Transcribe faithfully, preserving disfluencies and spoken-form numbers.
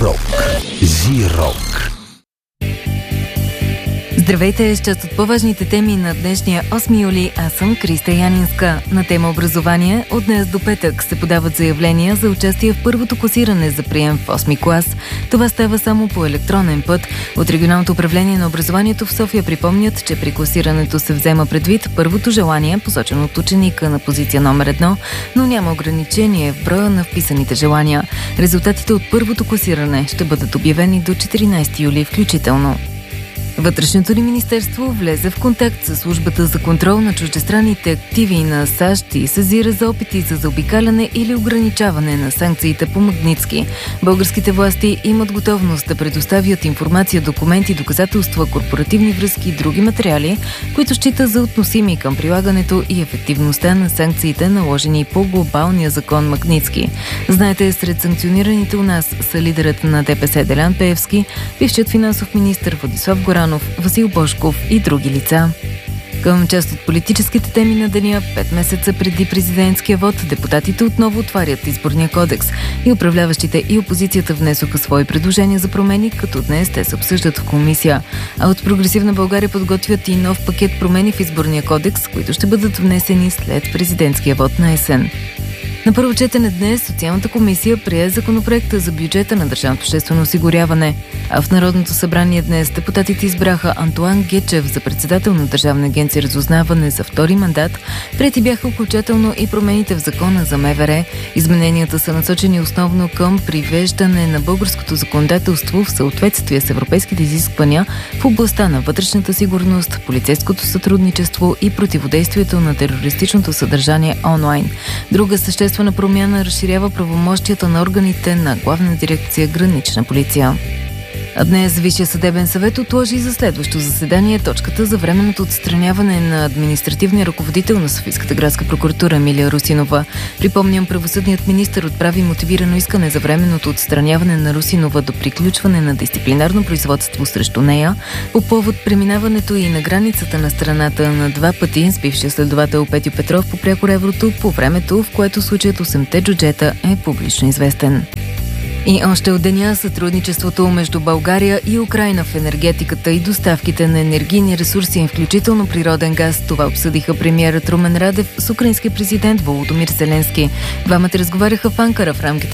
Рок. Зи-рок. Здравейте, с част от по-важните теми на днешния осми юли. Аз съм Криста Янинска. На тема образование от днес до петък се подават заявления за участие в първото класиране за прием в осми клас. Това става само по електронен път. От Регионалното управление на образованието в София припомнят, че при класирането се взема предвид първото желание, посочено от ученика на позиция номер едно, но няма ограничение в броя на вписаните желания. Резултатите от първото класиране ще бъдат обявени до четиринайсети юли включително. Вътрешното ни министерство влезе в контакт с службата за контрол на чуждестранните активи на САЩ и съзира за опити за заобикаляне или ограничаване на санкциите по Магнитски. Българските власти имат готовност да предоставят информация, документи, доказателства, корпоративни връзки и други материали, които считат за относими към прилагането и ефективността на санкциите, наложени по глобалния закон Магнитски. Знаете, сред санкционираните у нас са лидерът на ДПС Делян Пеевски, бившият финансов министър Владислав Горанов, Васил Божков и други лица. Към част от политическите теми на деня, пет месеца преди президентския вод, депутатите отново отварят изборния кодекс и управляващите и опозицията внесоха свои предложения за промени, като днес те се обсъждат в комисия. А от Прогресивна България подготвят и нов пакет промени в изборния кодекс, които ще бъдат внесени след президентския вод на есен. На първо четене днес Социалната комисия прие законопроекта за бюджета на държавното обществено осигуряване, а в Народното събрание днес депутатите избраха Антоан Гечев за председател на Държавна агенция разузнаване за втори мандат. Приети бяха окончателно и промените в закона за МВР. Измененията са насочени основно към привеждане на българското законодателство в съответствие с европейските изисквания в областта на вътрешната сигурност, полицейското сътрудничество и противодействието на терористичното съдържание онлайн. Друга съществена на промяна разширява правомощията на органите на Главна дирекция Гранична полиция. А днес Висшия съдебен съвет отложи за следващо заседание точката за временното отстраняване на административния ръководител на Софийската градска прокуратура Емилия Русинова. Припомням, правосъдният министър отправи мотивирано искане за временното отстраняване на Русинова до приключване на дисциплинарно производство срещу нея по повод преминаването и на границата на страната на два пъти с бившия следовател Петьо Петров по прякор Еврото по времето, в което случаят осемте джуджета е публично известен. И още от деня сътрудничеството между България и Украйна в енергетиката и доставките на енергийни ресурси, включително природен газ. Това обсъдиха премиерът Румен Радев с украинския президент Володомир Зеленски. Двамата разговаряха в Анкара в рамките